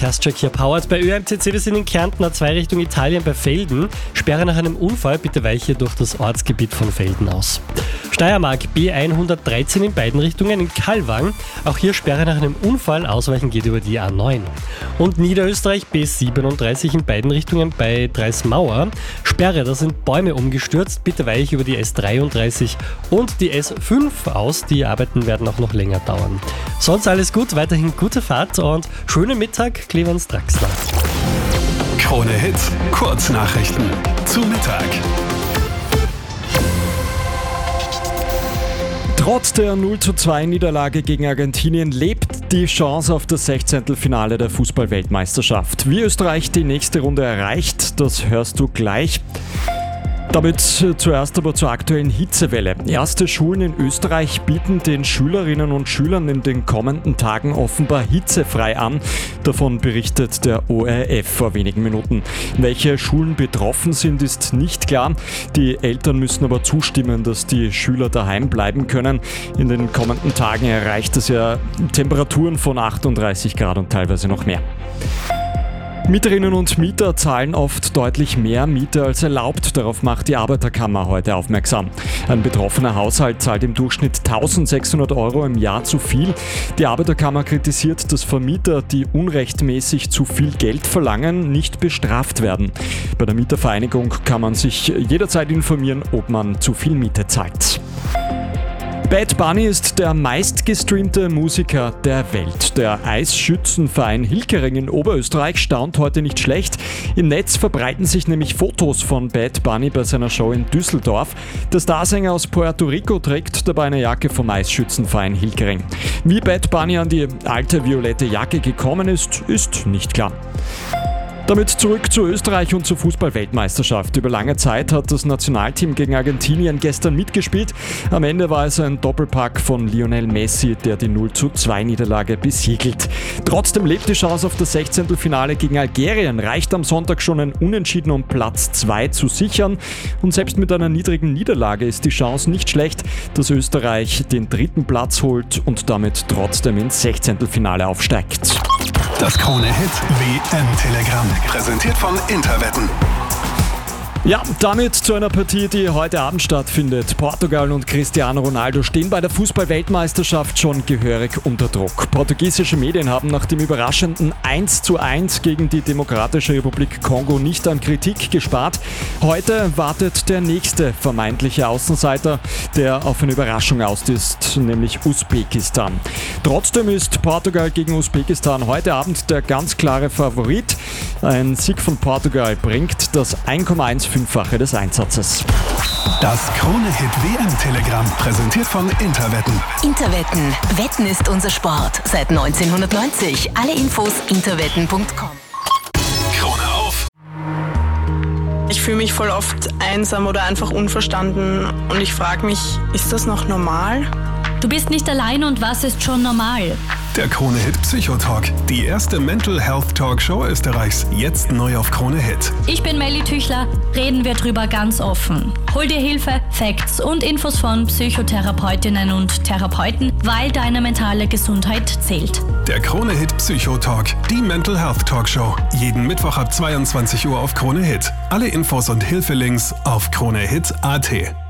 Verkehrscheck hier powered bei ÖMTC. Wir sind in Kärnten, A2 Richtung Italien bei Velden. Sperre nach einem Unfall, bitte weiche durch das Ortsgebiet von Velden aus. Steiermark B113 in beiden Richtungen in Kalwang. Auch hier Sperre nach einem Unfall, ausweichen geht über die A9. Und Niederösterreich B37 in beiden Richtungen bei Dreismauer. Sperre, da sind Bäume umgestürzt, bitte weiche über die S33 und die S5 aus. Die Arbeiten werden auch noch länger dauern. Sonst alles gut, weiterhin gute Fahrt und schönen Mittag, Clemens Draxler. Krone Hit, Kurznachrichten zu Mittag. Trotz der 0:2 Niederlage gegen Argentinien lebt die Chance auf das 16. Finale der Fußball-Weltmeisterschaft. Wie Österreich die nächste Runde erreicht, das hörst du gleich. Damit zuerst aber zur aktuellen Hitzewelle. Erste Schulen in Österreich bieten den Schülerinnen und Schülern in den kommenden Tagen offenbar hitzefrei an. Davon berichtet der ORF vor wenigen Minuten. Welche Schulen betroffen sind, ist nicht klar. Die Eltern müssen aber zustimmen, dass die Schüler daheim bleiben können. In den kommenden Tagen erreicht es ja Temperaturen von 38 Grad und teilweise noch mehr. Mieterinnen und Mieter zahlen oft deutlich mehr Miete als erlaubt. Darauf macht die Arbeiterkammer heute aufmerksam. Ein betroffener Haushalt zahlt im Durchschnitt 1.600 Euro im Jahr zu viel. Die Arbeiterkammer kritisiert, dass Vermieter, die unrechtmäßig zu viel Geld verlangen, nicht bestraft werden. Bei der Mietervereinigung kann man sich jederzeit informieren, ob man zu viel Miete zahlt. Bad Bunny ist der meistgestreamte Musiker der Welt. Der Eisschützenverein Hilkering in Oberösterreich staunt heute nicht schlecht. Im Netz verbreiten sich nämlich Fotos von Bad Bunny bei seiner Show in Düsseldorf. Der Starsänger aus Puerto Rico trägt dabei eine Jacke vom Eisschützenverein Hilkering. Wie Bad Bunny an die alte violette Jacke gekommen ist, ist nicht klar. Damit zurück zu Österreich und zur Fußball-Weltmeisterschaft. Über lange Zeit hat das Nationalteam gegen Argentinien gestern mitgespielt. Am Ende war es ein Doppelpack von Lionel Messi, der die 0:2 Niederlage besiegelt. Trotzdem lebt die Chance auf das 16. Finale gegen Algerien. Reicht am Sonntag schon ein Unentschieden, um Platz 2 zu sichern. Und selbst mit einer niedrigen Niederlage ist die Chance nicht schlecht, dass Österreich den 3. Platz holt und damit trotzdem ins 16. Finale aufsteigt. Das Krone Hit WM-Telegramm, präsentiert von Interwetten. Ja, damit zu einer Partie, die heute Abend stattfindet. Portugal und Cristiano Ronaldo stehen bei der Fußball-Weltmeisterschaft schon gehörig unter Druck. Portugiesische Medien haben nach dem überraschenden 1:1 gegen die Demokratische Republik Kongo nicht an Kritik gespart. Heute wartet der nächste vermeintliche Außenseiter, der auf eine Überraschung aus ist, nämlich Usbekistan. Trotzdem ist Portugal gegen Usbekistan heute Abend der ganz klare Favorit. Ein Sieg von Portugal bringt das 1,15-fache des Einsatzes. Das Krone Hit WM-Telegramm, präsentiert von Interwetten. Interwetten. Wetten ist unser Sport. Seit 1990. Alle Infos interwetten.com. Krone auf. Ich fühle mich voll oft einsam oder einfach unverstanden und ich frage mich, ist das noch normal? Du bist nicht allein und was ist schon normal? Der Krone Hit Psychotalk, die erste Mental Health Talkshow Österreichs, jetzt neu auf Krone Hit. Ich bin Melly Tüchler, reden wir drüber ganz offen. Hol dir Hilfe, Facts und Infos von Psychotherapeutinnen und Therapeuten, weil deine mentale Gesundheit zählt. Der Krone Hit Psychotalk, die Mental Health Talkshow, jeden Mittwoch ab 22 Uhr auf Krone Hit. Alle Infos und Hilfelinks auf kronehit.at.